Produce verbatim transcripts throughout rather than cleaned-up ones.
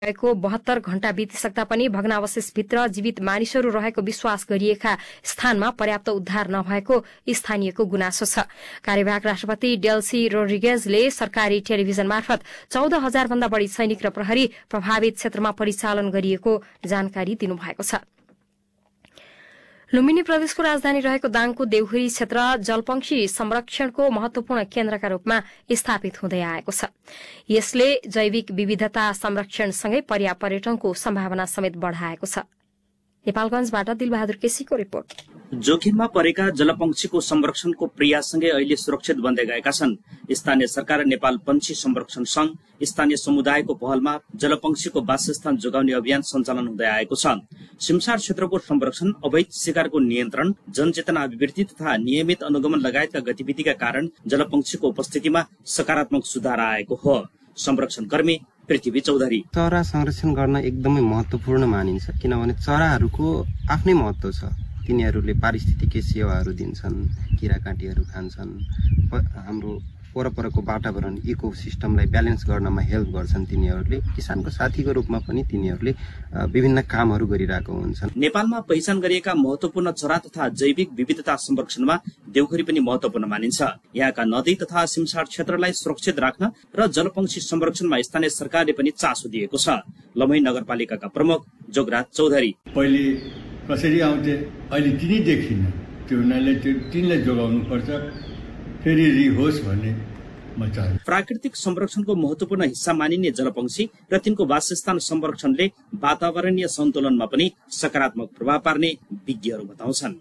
भएको बहत्तर घण्टा बितिसक्दा पनि भग्नावशेषभित्र जीवित मानिसहरू रहेको विश्वास गरिएका स्थानमा पर्याप्त उद्धार नभएको स्थानीयको गुनासो छ। कार्यवाहक राष्ट्रपति डेल्सी रोड्रिगेजले सरकारी टेलिभिजन मार्फत चौध हजार भन्दा बढ़ी सैनिक र प्रहरी प्रभावित क्षेत्रमा परिचालन गरिएको जानकारी दिनुभएको छ। लुम्बिनी प्रदेशको राजधानी रहेको दाङको देउखुरी क्षेत्र जलपक्षी संरक्षणको महत्वपूर्ण केन्द्रका रूपमा स्थापित हुँदै आएको छ। यसले जैविक विविधता संरक्षणसँगै पर्यापर्यटनको सम्भावना समेत बढ़ाएको छ। नेपालगंजबाट दिलबहादुर केसीको रिपोर्ट। जोखिममा परेका जलपक्षीको संरक्षणको प्रयाससँगै अहिले सुरक्षित बन्दै गएका छन्। स्थानीय सरकार नेपाल पक्षी संरक्षण संघ स्थानीय समुदायको पहलमा जलपक्षीको वासस्थान जोगाउने अभियान सञ्चालन हुँदै आएको छ। सिमसार क्षेत्रको संरक्षण, अवैध शिकारको नियन्त्रण, जनचेतना अभिवृद्धि तथा नियमित अनुगमन लगायतका गतिविधिका कारण जलपक्षीको उपस्थितिमा सकारात्मक सुधार आएको हो। संरक्षण कर्मी पृथ्वी चौधरी। चरा संरक्षण गर्न एकदमै महत्त्वपूर्ण मानिन्छ, किनभने चराहरूको आफ्नै महत्त्व छ। तिनीहरूले पारिस्थितिकीय सेवाहरू दिन्छन्, किराकाँटीहरू खान्छन्, हाम्रो वरपरको वातावरण इकोसिस्टमलाई ब्यालेन्स गर्नमा हेल्प गर्छन्। तिनीहरूले किसानको साथीको रूपमा पनि तिनीहरूले विभिन्न कामहरू गरिरहेको हुन्छन्। नेपालमा पहिचान गरिएका महत्त्वपूर्ण चरा तथा जैविक विविधता संरक्षणमा देउखुरी पनि महत्त्वपूर्ण मानिन्छ। यहाँका नदी तथा सिमसार क्षेत्रलाई सुरक्षित राख्न र जलपक्षी संरक्षणमा स्थानीय सरकारले पनि चासो दिएको छ। लमही नगरपालिकाका प्रमुख जोगराज चौधरी। पहिले कसरी आउँथे, अहिले तिनी देखिन। त्यो हुनाले त्यो तिनलाई जोगाउनु पर्छ, फेरि रिहोस् भन्ने म चाहन्छु। प्राकृतिक संरक्षणको महत्त्वपूर्ण हिस्सा मानिने जलपक्षी र तिनको वासस्थान संरक्षणले वातावरणीय सन्तुलनमा पनि सकारात्मक प्रभाव पार्ने विज्ञहरू बताउँछन्।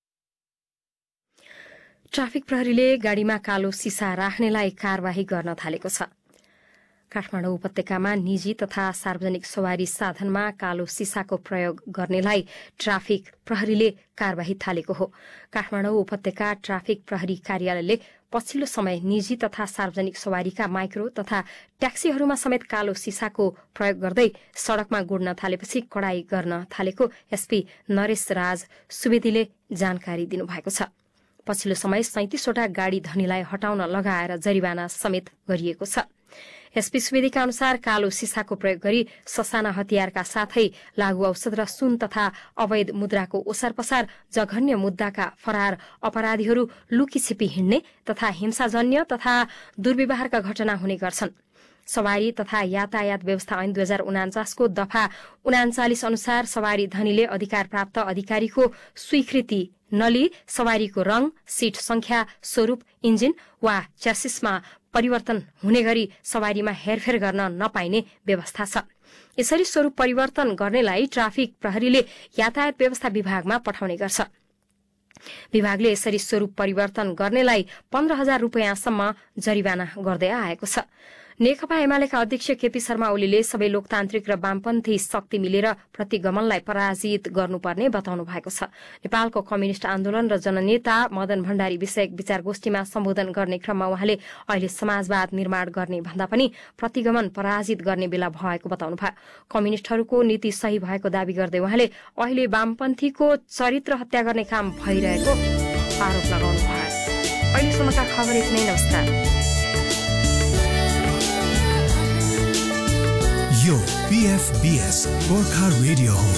ट्राफिक प्रहरीले गाड़ीमा कालो सिसा राख्नेलाई कार्यवाही गर्न थालेको छ। काठमाडौँ उपत्यकामा निजी तथा सार्वजनिक सवारी साधनमा कालो सिसाको प्रयोग गर्नेलाई ट्राफिक प्रहरीले कार्यवाही थालेको हो। काठमाडौँ उपत्यका ट्राफिक प्रहरी कार्यालयले पछिल्लो समय निजी तथा सार्वजनिक सवारीका माइक्रो तथा ट्याक्सीहरूमा समेत कालो सिसाको प्रयोग गर्दै सड़कमा गुड्न थालेपछि कड़ाई गर्न थालेको एसपी नरेश राज सुवेदीले जानकारी दिनुभएको छ। पछिल्लो समय सैंतीसवटा गाड़ी धनीलाई हटाउन लगाएर जरिवाना समेत गरिएको छ। एसपी सुवेदीका अनुसार कालो सिसाको प्रयोग गरी ससाना हतियारका साथै लागू औषध र सुन तथा अवैध मुद्राको ओसार पसार जघन्य मुद्दाका फरार अपराधीहरू लुकीछिपी हिँड्ने तथा हिंसाजन्य तथा दुर्व्यवहारका घटना हुने गर्छन्। सवारी तथा यातायात व्यवस्था ऐन दुई हजार उनाचासको दफा उनाचालिस अनुसार सवारी धनीले अधिकार प्राप्त अधिकारीको स्वीकृति नलिई सवारीको रंग, सीट संख्या, स्वरूप, इन्जिन वा च्यासिसमा परिवर्तन हुने गरी सवारीमा हेरफेर गर्न नपाइने व्यवस्था छ। यसरी स्वरूप परिवर्तन गर्नेलाई ट्राफिक प्रहरीले यातायात व्यवस्था विभागमा पठाउने गर्छ। विभागले यसरी स्वरूप परिवर्तन गर्नेलाई पन्ध्र हजार रूपियाँसम्म जरिवाना गर्दै आएको छ। नेकपा एमालेका अध्यक्ष केपी शर्मा ओलीले सबै लोकतान्त्रिक र वामपन्थी शक्ति मिलेर प्रतिगमनलाई पराजित गर्नुपर्ने बताउनु भएको छ। नेपालको कम्युनिष्ट आन्दोलन र जननेता मदन भण्डारी विषयक विचार गोष्ठीमा सम्बोधन गर्ने क्रममा उहाँले अहिले समाजवाद निर्माण गर्ने भन्दा पनि प्रतिगमन पराजित गर्ने बेला भएको बताउनु भयो। कम्युनिष्टहरूको नीति सही भएको दावी गर्दै उहाँले अहिले वामपन्थीको चरित्र हत्या गर्ने काम भइरहेको आरोप लगाउनु भयो। अहिलेसम्मका खबर यति नै। नमस्कार। यो पीएफबीएस गोर्खा रेडियो हो।